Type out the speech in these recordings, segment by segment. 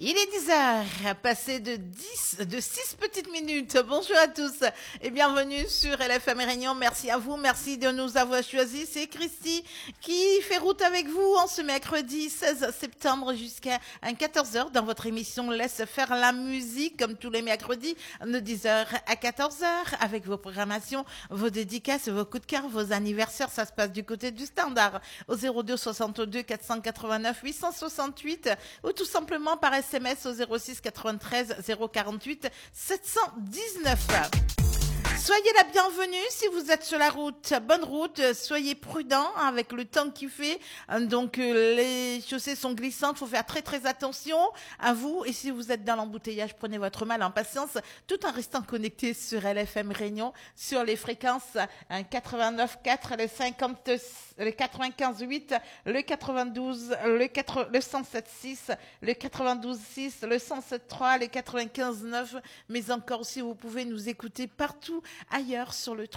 Il est 10h, passé de 6 petites minutes. Bonjour à tous et bienvenue sur LFM Réunion. Merci à vous, merci de nous avoir choisis. C'est Christy qui fait route avec vous en ce mercredi 16 septembre jusqu'à 14h dans votre émission Laisse faire la musique, comme tous les mercredis, de 10h à 14h, avec vos programmations, vos dédicaces, vos coups de cœur, vos anniversaires. Ça se passe du côté du standard au 02 62 489 868 ou tout simplement par SMS au 06 93 048 719. Soyez la bienvenue si vous êtes sur la route. Bonne route, soyez prudents avec le temps qu'il fait. Donc les chaussées sont glissantes, il faut faire très très attention à vous. Et si vous êtes dans l'embouteillage, prenez votre mal en patience tout en restant connecté sur LFM Réunion, sur les fréquences 89.4, le 95.8, le 92, le 107.6, le 92.6, le 107.3, le 95.9. Mais encore, si vous pouvez nous écouter partout ailleurs sur le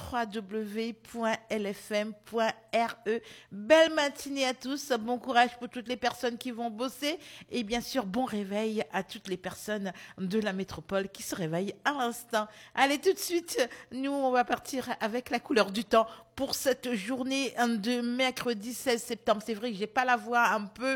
www.lfm.re. Belle matinée à tous, bon courage pour toutes les personnes qui vont bosser et bien sûr bon réveil à toutes les personnes de la métropole qui se réveillent à l'instant. Allez, tout de suite, nous on va partir avec la couleur du temps pour cette journée de mercredi 16 septembre. C'est vrai que j'ai pas la voix un peu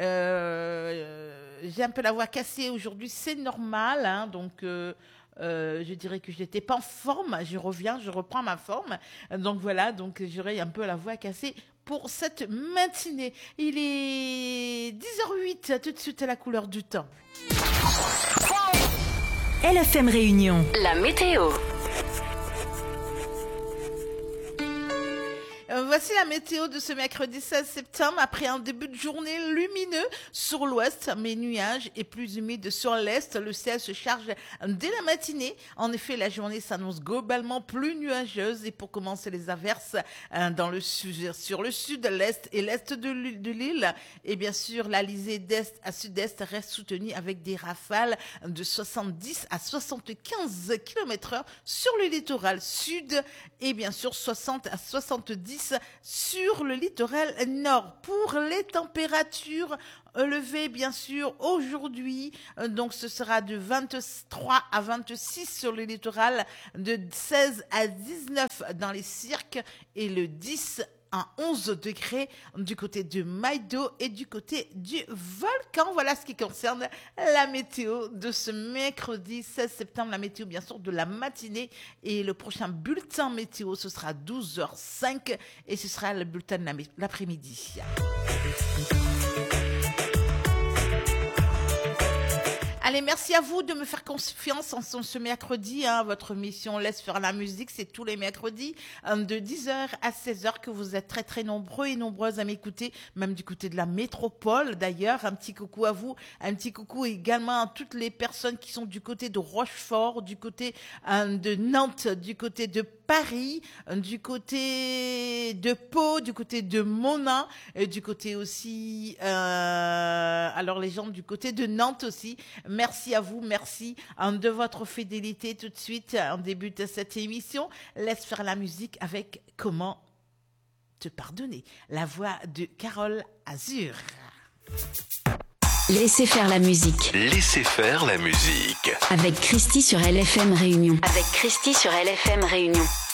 j'ai un peu la voix cassée aujourd'hui, c'est normal hein, donc je dirais que je n'étais pas en forme, je reprends ma forme. Donc voilà, donc j'aurai un peu la voix cassée pour cette matinée. Il est 10h08, tout de suite à la couleur du temps. LFM Réunion. La météo. Voici la météo de ce mercredi 16 septembre. Après un début de journée lumineux sur l'ouest, mais nuages et plus humides sur l'est, le ciel se charge dès la matinée. En effet, la journée s'annonce globalement plus nuageuse et pour commencer les averses sur le sud, l'est et l'est de l'île. Et bien sûr, l'alizé d'est à sud-est reste soutenue avec des rafales de 70 à 75 km/h sur le littoral sud et bien sûr 60 à 70 sur le littoral nord. Pour les températures élevées, bien sûr, aujourd'hui, donc ce sera de 23 à 26 sur le littoral, de 16 à 19 dans les cirques et le 10 à 11 degrés du côté de Maïdo et du côté du volcan. Voilà ce qui concerne la météo de ce mercredi 16 septembre, la météo bien sûr de la matinée et le prochain bulletin météo ce sera 12h05 et ce sera le bulletin de l'après-midi. Allez, merci à vous de me faire confiance en ce mercredi. Hein, votre mission Laisse faire la musique, c'est tous les mercredis de 10h à 16h que vous êtes très très nombreux et nombreuses à m'écouter, même du côté de la métropole d'ailleurs. Un petit coucou à vous, un petit coucou également à toutes les personnes qui sont du côté de Rochefort, du côté de Nantes, du côté de Paris, du côté de Pau, du côté de Monin, du côté aussi, alors les gens du côté de Nantes aussi. Merci à vous, merci de votre fidélité. Tout de suite, on débute cette émission. Laisse faire la musique avec Comment te pardonner. La voix de Carole Azur. Laissez faire la musique. Laissez faire la musique. Avec Christy sur LFM Réunion. Avec Christy sur LFM Réunion.